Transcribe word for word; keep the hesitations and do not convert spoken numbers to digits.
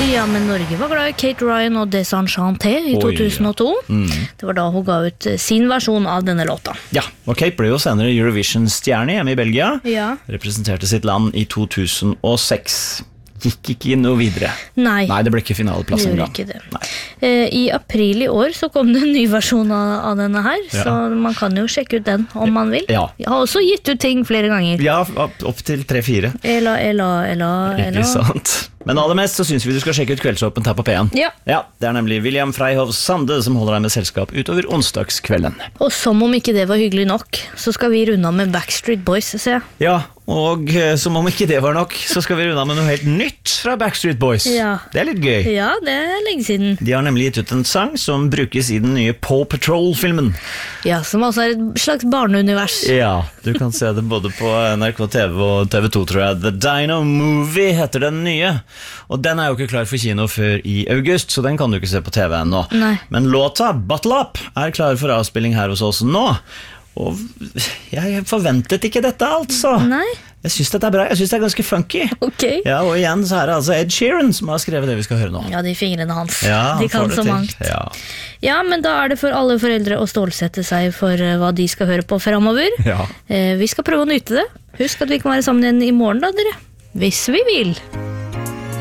Ja, men Norge var glad i Kate Ryan og Desenchanté i Oi, to tusen og to. ja. Mm. Det var da hun ga ut sin versjon av denne låta. Ja, og Kate ble jo senere Eurovision-stjerne hjemme i Belgia. Ja. Representerte sitt land i to tusen og seks. Gikk ikke noe videre. Nei. Nei, det ble ikke finaleplass Det gjorde engang. ikke det. Nei. Eh, I april i år så kom det en ny versjon av, av denne her, Ja. så man kan jo sjekke ut den om man vil. Ja. Jeg har også gitt ut ting flere ganger. Ja, opp, opp til tre-fire. Ela, ela, ela, ela. Ikke sant? Men aller mest så synes vi du skal sjekke ut Kveldsåpent her på P en. Ja. Ja, det er nemlig William Freyhoff Sande som holder deg med selskap utover onsdagskvelden. Og som om ikke det var hyggelig nok, så skal vi runde av med Backstreet Boys, ser jeg. Ja, og eh, som om ikke det var nok, så skal vi runde av med noe helt nytt fra Backstreet Boys. Ja. Det er litt gøy. Ja, det er lenge siden. De har nemlig gitt ut en sang som brukes i den nye Paw Patrol-filmen. Ja, som også er et slags barneunivers. Ja, du kan se det både på N R K T V og T V to, tror jeg. The Dino Movie heter den nye. Og den er jo ikke klar for kino før i august, så den kan du ikke se på T V ennå. Nei. Men låta Bottle Up er klar for avspilling her hos oss nå. Og jeg forventet ikke dette, altså. Nei? Jeg synes dette er bra, jeg synes det er ganske funky. Ok. Ja, og igjen så er det altså Ed Sheeran som har skrevet det vi skal høre nå. Ja, de fingrene hans. Ja, han de kan får det så til. mangt. Ja. Ja, men da er det for alle foreldre å stålsette seg for eh, hva de skal høre på fremover. Ja. Eh, vi skal prøve å nyte det. Husk at vi kan være sammen igjen i morgen da, dere. Hvis vi vil.